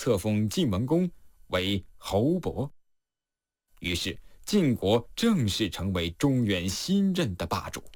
册封晋文公为侯伯。于是晋国正式成为中原新任的霸主。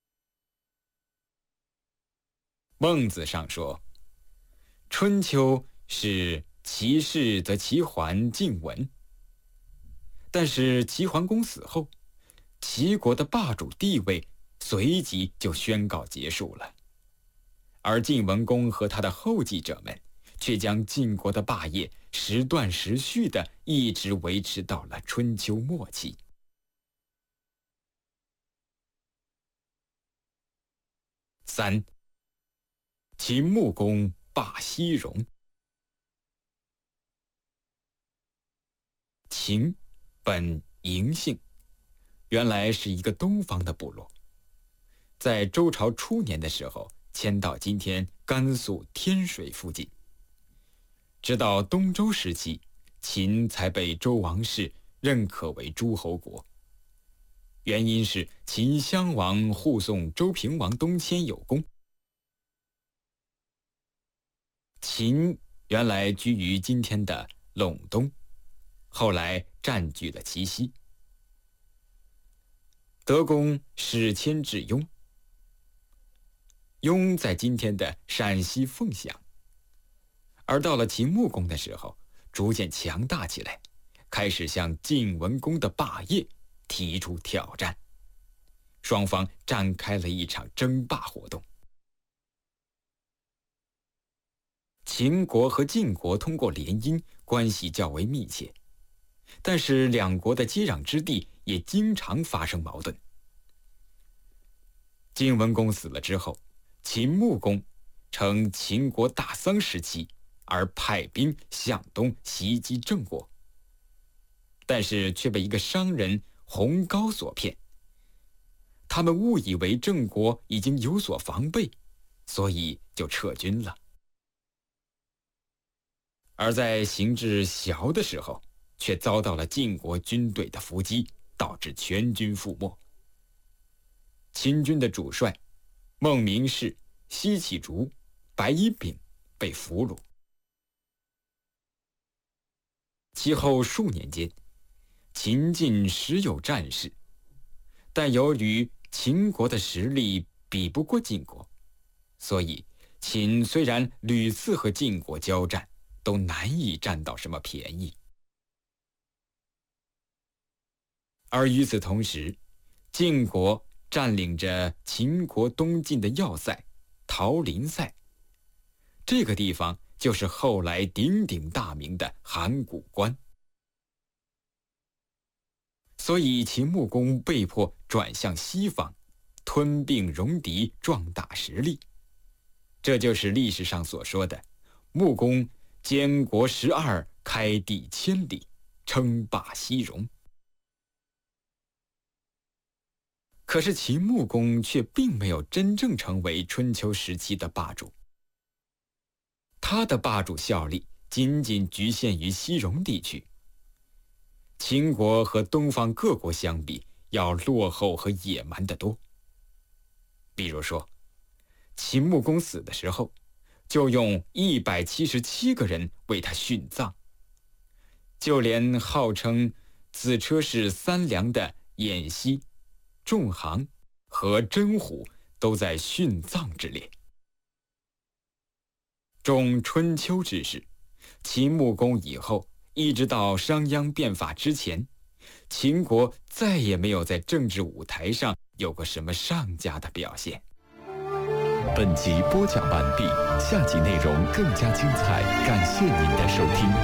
孟子上说，春秋是齐氏则齐桓晋文，但是齐桓公死后，齐国的霸主地位随即就宣告结束了，而晋文公和他的后继者们却将晋国的霸业时断时续地一直维持到了春秋末期。3. 秦穆公霸西戎。秦本嬴姓，原来是一个东方的部落，在周朝初年的时候迁到今天甘肃天水附近。直到东周时期，秦才被周王室认可为诸侯国。原因是秦襄王护送周平王东迁有功。秦原来居于今天的陇东，后来占据了齐西。德公使迁至雍，雍在今天的陕西凤翔。而到了秦穆公的时候，逐渐强大起来，开始向晋文公的霸业提出挑战，双方展开了一场争霸活动。秦国和晋国通过联姻，关系较为密切，但是两国的接壤之地也经常发生矛盾。晋文公死了之后，秦穆公乘秦国大丧时期而派兵向东袭击郑国，但是却被一个商人洪高所骗，他们误以为郑国已经有所防备，所以就撤军了。而在行至崤的时候，却遭到了晋国军队的伏击，导致全军覆没。秦军的主帅孟明视、西乞竹、白乙丙被俘虏。其后数年间，秦晋时有战事，但由于秦国的实力比不过晋国，所以秦虽然屡次和晋国交战，都难以占到什么便宜。而与此同时，晋国占领着秦国东晋的要塞桃林塞，这个地方就是后来鼎鼎大名的函谷关。所以秦穆公被迫转向西方，吞并戎狄，壮大实力。这就是历史上所说的穆公监国12，开地千里，称霸西戎。可是秦穆公却并没有真正成为春秋时期的霸主，他的霸主效力仅仅局限于西戎地区。秦国和东方各国相比，要落后和野蛮得多。比如说，秦穆公死的时候，就用177个人为他殉葬，就连号称子车氏3良的偃息、仲行和真虎都在殉葬之列。中春秋之时，秦穆公以后一直到商鞅变法之前，秦国再也没有在政治舞台上有过什么上佳的表现。 本集播讲完毕，下集内容更加精彩，感谢您的收听。